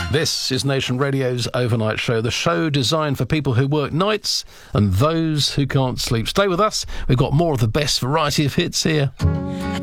This is Nation Radio's Overnight Show, the show designed for people who work nights and those who can't sleep. Stay with us. We've got more of the best variety of hits here.